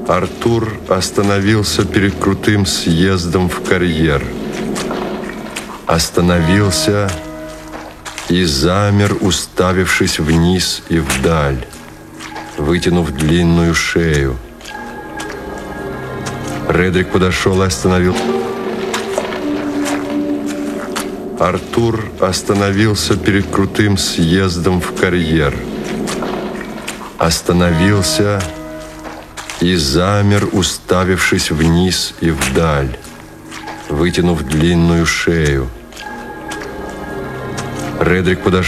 Артур остановился перед крутым съездом в карьер. Остановился и замер, уставившись вниз и вдаль, вытянув длинную шею. Редрик подошел и остановил. Артур остановился перед крутым съездом в карьер. Остановился и замер, уставившись вниз и вдаль, вытянув длинную шею. Редрик подошел.